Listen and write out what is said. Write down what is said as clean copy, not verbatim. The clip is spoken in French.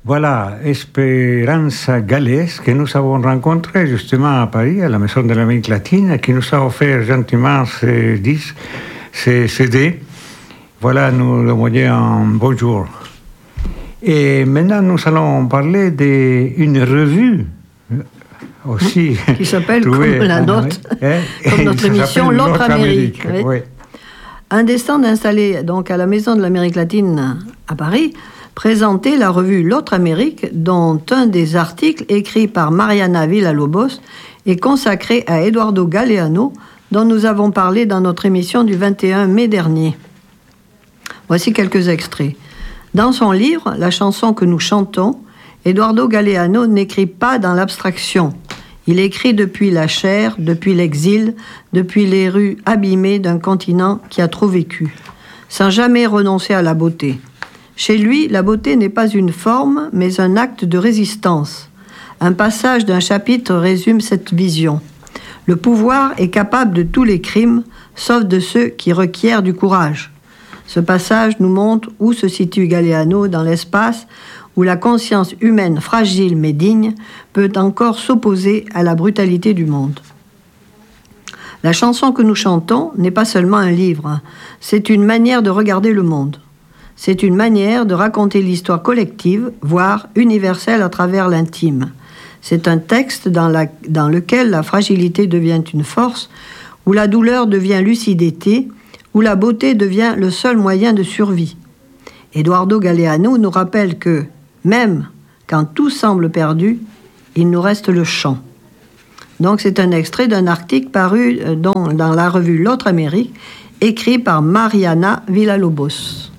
Voilà, Esperanza Gales, que nous avons rencontré justement à Paris, à la Maison de l'Amérique latine, qui nous a offert gentiment ces disques, ces CD. Voilà, nous le voyons en bonjour. Et maintenant, nous allons parler d'une revue aussi. Qui s'appelle comme la nôtre, comme notre émission, L'autre Amérique. Oui. Oui. Un des stands installé donc à la Maison de l'Amérique latine à Paris présentait la revue L'autre Amérique, dont un des articles écrits par Mariana Villalobos est consacré à Eduardo Galeano, dont nous avons parlé dans notre émission du 21 mai dernier. Voici quelques extraits. Dans son livre, La chanson que nous chantons, Eduardo Galeano n'écrit pas dans l'abstraction. Il écrit depuis la chair, depuis l'exil, depuis les rues abîmées d'un continent qui a trop vécu, sans jamais renoncer à la beauté. Chez lui, la beauté n'est pas une forme, mais un acte de résistance. Un passage d'un chapitre résume cette vision. Le pouvoir est capable de tous les crimes, sauf de ceux qui requièrent du courage. Ce passage nous montre où se situe Galeano dans l'espace où la conscience humaine fragile mais digne peut encore s'opposer à la brutalité du monde. La chanson que nous chantons n'est pas seulement un livre, c'est une manière de regarder le monde. C'est une manière de raconter l'histoire collective, voire universelle à travers l'intime. C'est un texte dans lequel la fragilité devient une force, où la douleur devient lucidité, où la beauté devient le seul moyen de survie. Eduardo Galeano nous rappelle que, même quand tout semble perdu, il nous reste le chant. Donc c'est un extrait d'un article paru dans la revue L'autre Amérique, écrit par Mariana Villalobos.